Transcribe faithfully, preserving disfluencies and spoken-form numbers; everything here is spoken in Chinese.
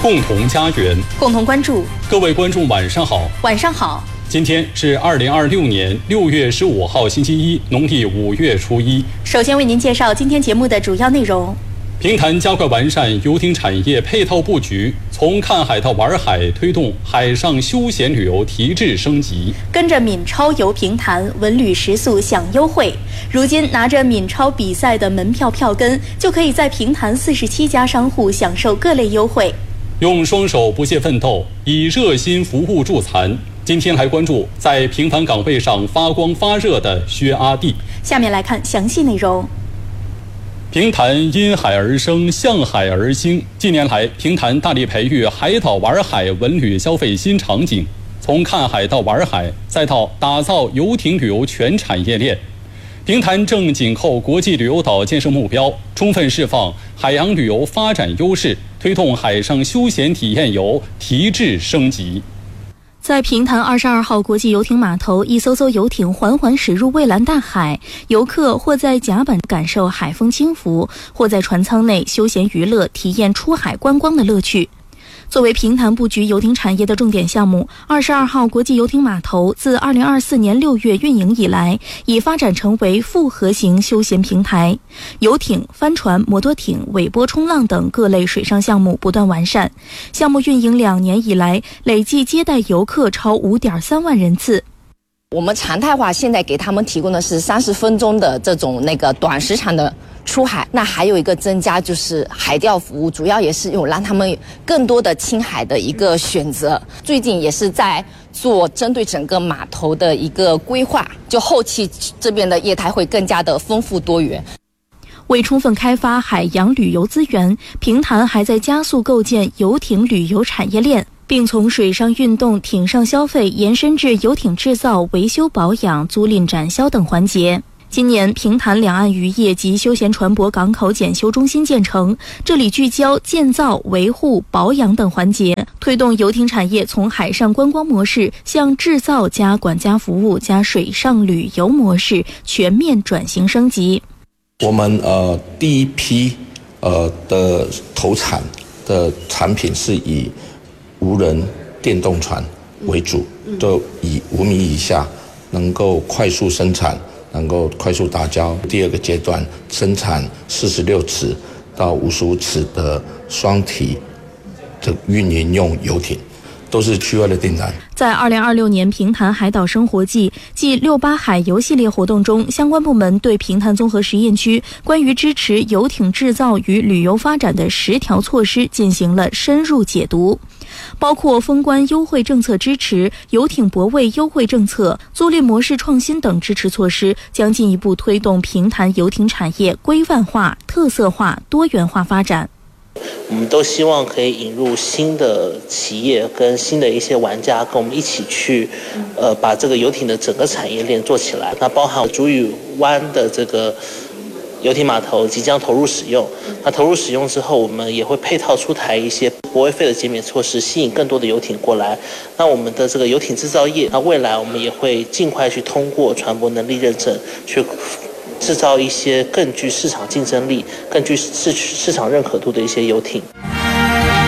共同家园， 共同关注。 各位观众晚上好。 晚上好。 今天是二零二六年六月十五号星期一，农历五月初一。 首先为您介绍今天节目的主要内容。 平潭加快完善游艇产业配套布局，从看海到玩海，推动海上休闲旅游提质升级。 跟着闽超游平潭，文旅食宿享优惠。如今拿着闽超比赛的门票票根，就可以在平潭四十七家商户享受各类优惠。 用双手不懈奋斗，以热心服务助残。今天来关注在平凡岗位上发光发热的薛阿弟。 下面来看详细内容。 平潭因海而生，向海而兴。近年来，平潭大力培育海岛玩海文旅消费新场景，从看海到玩海，再到打造游艇旅游全产业链。平潭正紧扣国际旅游岛建设目标，充分释放海洋旅游发展优势，推动海上休闲体验游提质升级。 在平潭二十二号国际游艇码头，一艘艘游艇缓缓驶入蔚蓝大海，游客或在甲板感受海风轻拂，或在船舱内休闲娱乐，体验出海观光的乐趣。作为平潭布局游艇产业的重点项目，二十二号国际游艇码头自二零二四年六月运营以来，已发展成为复合型休闲平台。游艇、帆船、摩托艇、尾波冲浪等各类水上项目不断完善。项目运营两年以来，累计接待游客超 五点三万人次。 我们常态化现在给他们提供的是三十分钟的这种那个短时长的出海，那还有一个增加就是海钓服务，主要也是有让他们更多的亲海的一个选择。最近也是在做针对整个码头的一个规划，就后期这边的业态会更加的丰富多元。 为充分开发海洋旅游资源，平潭还在加速构建游艇旅游产业链，并从水上运动、艇上消费延伸至游艇制造、维修保养、租赁展销等环节。今年，平潭两岸渔业及休闲船舶港口检修中心建成，这里聚焦建造、维护、保养等环节，推动游艇产业从海上观光模式向制造加管家服务加水上旅游模式全面转型升级。 我们呃第一批呃的投产的产品是以无人电动船为主，就以五米以下能够快速生产，能够快速打胶。第二个阶段生产四十六尺到五十五尺的双体的运营用游艇，都是区外的订单。 在二零二六年平潭海岛生活季暨六八海游系列活动中，相关部门对平潭综合实验区关于支持游艇制造与旅游发展的十条措施进行了深入解读，包括封关优惠政策支持、游艇泊位优惠政策、租赁模式创新等支持措施，将进一步推动平潭游艇产业规范化、特色化、多元化发展。 我们都希望可以引入新的企业跟新的一些玩家，跟我们一起去，呃，把这个游艇的整个产业链做起来。那包含竹屿湾的这个游艇码头即将投入使用，那投入使用之后，我们也会配套出台一些泊位费的减免措施，吸引更多的游艇过来。那我们的这个游艇制造业，那未来我们也会尽快去通过船舶能力认证，去制造一些更具市场竞争力、更具市市场认可度的一些游艇。